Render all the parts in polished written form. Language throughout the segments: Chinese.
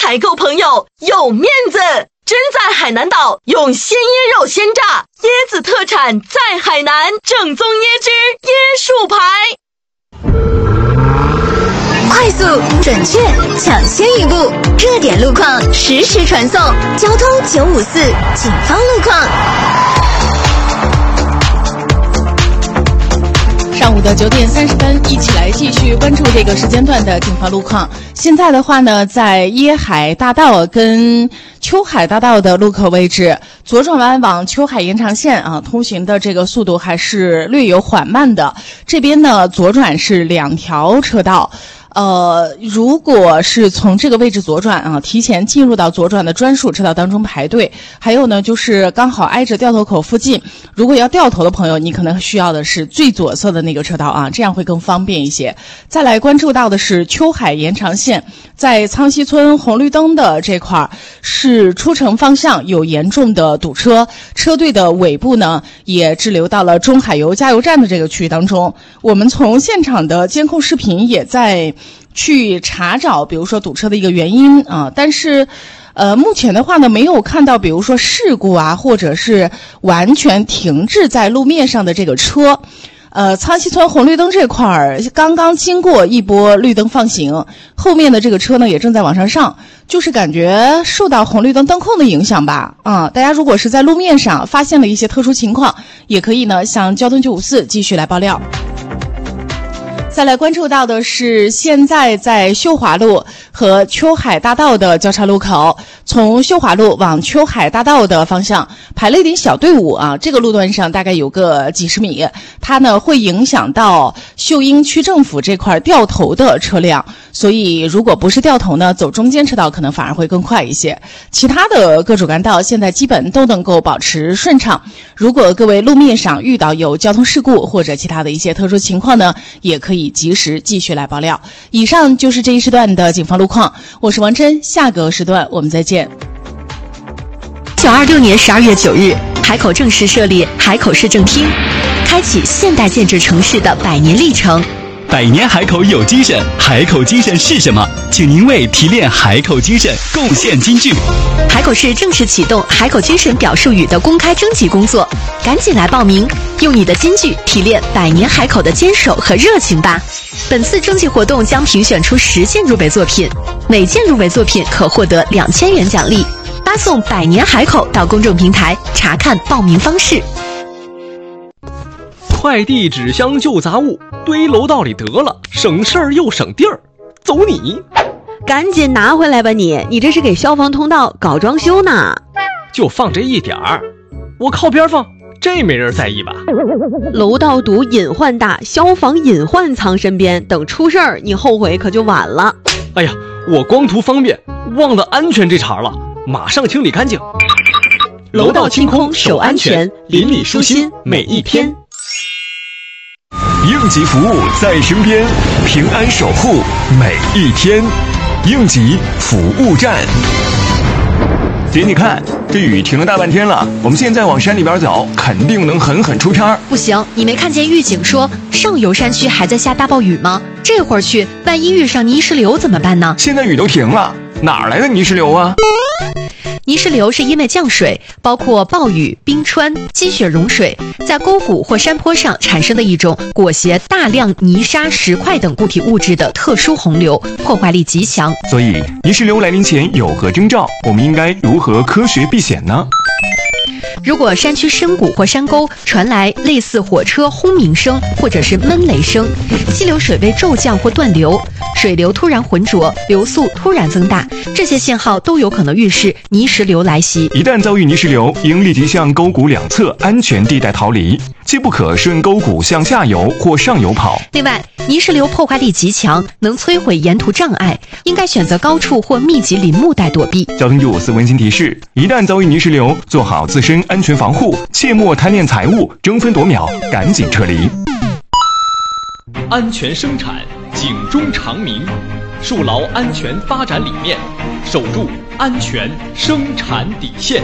采购朋友有面子，真在海南岛用鲜椰肉鲜榨，椰子特产在海南，正宗椰汁椰树牌。 快速、准确、抢先一步，热点路况实时传送。交通954警方路况。 上午的9点30分，一起来继续关注这个时间段的警方路况。现在的话呢，在椰海大道跟秋海大道的路口位置，左转弯往秋海延长线啊，通行的这个速度还是略有缓慢的。这边呢，左转是2条车道。如果是从这个位置左转啊，提前进入到左转的专属车道当中排队。还有呢，就是刚好挨着掉头口附近，如果要掉头的朋友，你可能需要的是最左侧的那个车道啊，这样会更方便一些。再来关注到的是秋海延长线，在苍溪村红绿灯的这块是出城方向有严重的堵车，车队的尾部呢也滞留到了中海油加油站的这个区域当中。我们从现场的监控视频也在去查找比如说堵车的一个原因啊，但是目前的话呢，没有看到比如说事故啊，或者是完全停滞在路面上的这个车。苍溪村红绿灯这块儿刚刚经过一波绿灯放行，后面的这个车呢也正在往上上，就是感觉受到红绿灯灯控的影响吧。大家如果是在路面上发现了一些特殊情况，也可以呢向交通954继续来爆料。再来关注到的是，现在在秀华路和秋海大道的交叉路口，从秀华路往秋海大道的方向排了一点小队伍啊，这个路段上大概有个几十米，它呢会影响到秀英区政府这块掉头的车辆，所以如果不是掉头呢，走中间车道可能反而会更快一些。其他的各主干道现在基本都能够保持顺畅。如果各位路面上遇到有交通事故或者其他的一些特殊情况呢，也可以及时继续来爆料。以上就是这一时段的警方路况，我是王真，下个时段我们再见。 1926年12月9日，海口正式设立海口市政厅，开启现代建制城市的100年历程。 百年海口有精神，海口精神是什么？请您为提炼海口精神贡献金句。 海口市正式启动海口精神表述语的公开征集工作，赶紧来报名，用你的金句提炼100年海口的坚守和热情吧。本次征集活动将评选出10件入围作品，每件入围作品可获得2000元奖励。发送100年海口到公众平台查看报名方式。 快递、纸箱、旧杂物堆楼道里得了，省事儿又省地儿。走你！ 赶紧拿回来吧你这是给消防通道搞装修呢。 就放这一点儿，我靠边放，这没人在意吧？ 楼道堵隐患大，消防隐患藏身边，等出事儿你后悔可就晚了。 哎呀，我光图方便忘了安全这茬了，马上清理干净。 楼道清空守安全，邻里舒心每一天。 应急服务在身边，平安守护每一天。应急服务站。姐，你看这雨停了大半天了，我们现在往山里边走，肯定能狠狠出片。 不行，你没看见预警说上游山区还在下大暴雨吗？这会儿去，万一遇上泥石流怎么办呢？ 现在雨都停了，哪来的泥石流啊？ 泥石流是因为降水，包括暴雨、冰川、积雪融水，在沟谷或山坡上产生的一种裹挟大量泥沙、石块等固体物质的特殊洪流，破坏力极强。 所以，泥石流来临前有何征兆？我们应该如何科学避险呢？ 如果山区深谷或山沟传来类似火车轰鸣声或者是闷雷声，溪流水位骤降或断流，水流突然浑浊，流速突然增大，这些信号都有可能预示泥石流来袭。 一旦遭遇泥石流，应立即向沟谷两侧安全地带逃离，切不可顺沟谷向下游或上游跑。 另外，泥石流破坏力极强，能摧毁沿途障碍，应该选择高处或密集林木带躲避。 交通954温馨提示：一旦遭遇泥石流，做好自身安全防护，切莫贪恋财物，争分夺秒，赶紧撤离。 安全生产，警钟长鸣，树牢安全发展理念，守住安全生产底线。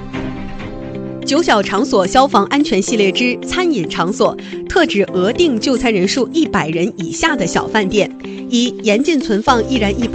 9小场所消防安全系列之餐饮场所，特指额定就餐人数100人以下的小饭店。一、严禁存放易燃易爆